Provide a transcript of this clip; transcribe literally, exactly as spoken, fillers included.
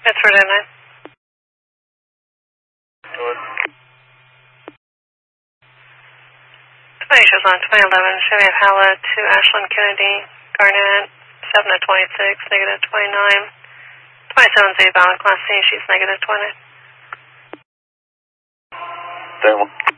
That's for nine. twenty shows on twenty eleven, Chevy Impala to Ashland Kennedy, Garnett, seven to twenty-six, negative twenty-nine. twenty-seven Z bound, Class C, she's negative twenty. Seven.